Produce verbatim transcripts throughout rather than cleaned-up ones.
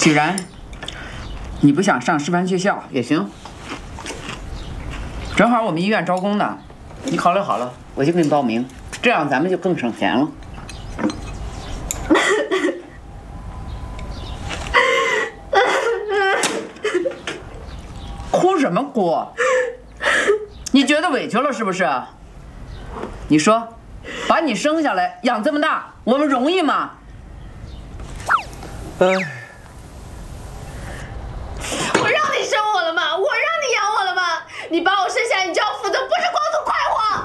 既然你不想上师范学校也行，正好我们医院招工呢，你考虑好了，我就给你报名，这样咱们就更省钱了。哭什么哭？你觉得委屈了是不是？你说，把你生下来养这么大，我们容易吗？ 哎。 我让你生我了吗？我让你养我了吗？你把我生下来，你就要负责，不是光图快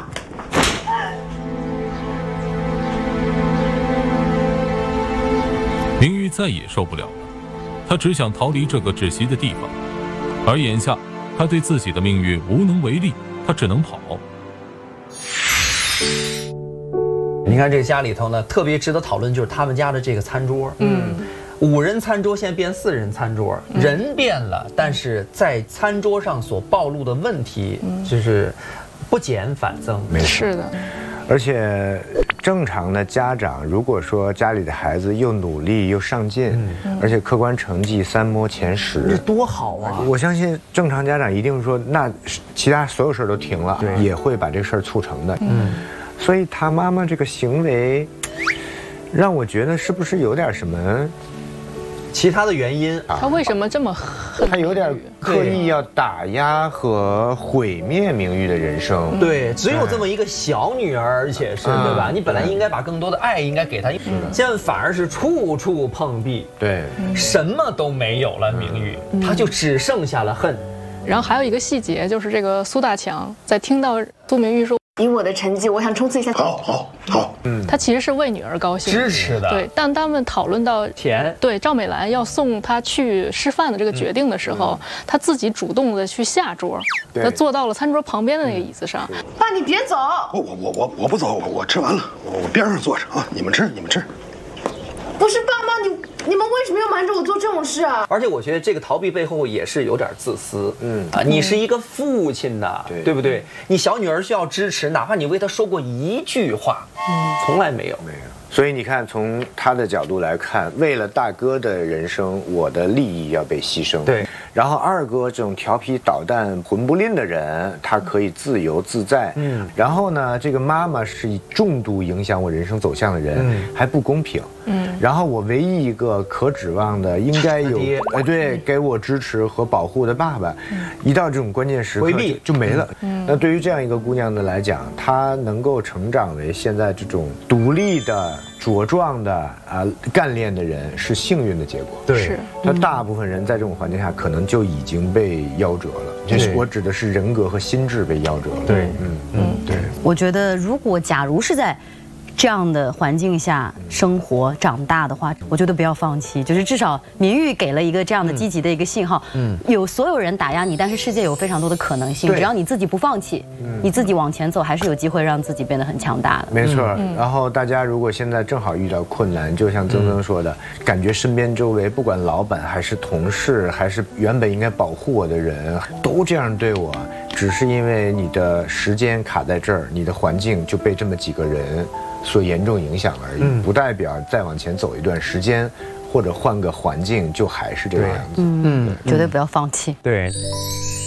活。明玉再也受不了了，她只想逃离这个窒息的地方，而眼下她对自己的命运无能为力，她只能跑。 你看这个家里头呢，特别值得讨论就是他们家的这个餐桌，嗯。五人餐桌现在变四人餐桌，人变了，但是在餐桌上所暴露的问题就是不减反增。 没错， 是的。 而且正常的家长，如果说家里的孩子又努力又上进，嗯、而且客观成绩三摸前十， 这多好啊！ 我相信正常家长一定说，那其他所有事儿都停了，也会把这事儿促成的。嗯，所以他妈妈这个行为，让我觉得是不是有点什么？ 其他的原因啊，他为什么这么恨？ 他有点刻意要打压和毁灭明玉的人生。 对，只有这么一个小女儿，而且是对吧？你本来应该把更多的爱应该给她，现在反而是处处碰壁。 对， 什么都没有了，明玉，她就只剩下了恨。 然后还有一个细节，就是这个苏大强在听到苏明玉说。 以我的成绩，我想冲刺一下。 好，好，好。 嗯，他其实是为女儿高兴， 支持的。 对，但他们讨论到钱， 对赵美兰要送他去师范的这个决定的时候，嗯、他自己主动的去下桌，他坐到了餐桌旁边的那个椅子上。 爸，你别走。 我我我我我不走，我我吃完了，我我边上坐着啊，你们吃，你们吃。 不是爸妈，你你们为什么要瞒着我做这种事啊？ 而且我觉得这个逃避背后也是有点自私。嗯啊，你是一个父亲呐，对对不对？你小女儿需要支持，哪怕你为她说过一句话，嗯，从来没有没有。所以你看，从他的角度来看，为了大哥的人生，我的利益要被牺牲。 对。 然后二哥这种调皮捣蛋、混不吝的人，他可以自由自在。嗯。然后呢，这个妈妈是以重度影响我人生走向的人，嗯、还不公平。嗯。然后我唯一一个可指望的，应该有哎对，给我支持和保护的爸爸，嗯、一到这种关键时刻就就没了。嗯。那对于这样一个姑娘的来讲，她能够成长为现在这种独立的。茁壮的啊，干练的人是幸运的结果。 对，是他大部分人在这种环境下，可能就已经被夭折了。就是我指的是人格和心智被夭折了。 对， 嗯嗯，对。 我觉得，如果假如是在这样的环境下生活长大的话，我觉得不要放弃，就是至少明玉给了一个这样的积极的一个信号。嗯，有所有人打压你，但是世界有非常多的可能性，只要你自己不放弃，嗯、你自己往前走，还是有机会让自己变得很强大的。 没错。嗯、然后大家如果现在正好遇到困难，就像曾曾说的，嗯、感觉身边周围不管老板还是同事，还是原本应该保护我的人，都这样对我，只是因为你的时间卡在这儿，你的环境就被这么几个人。所严重影响而已，嗯、不代表再往前走一段时间，或者换个环境就还是这个样子。 嗯，绝对不要放弃。 对。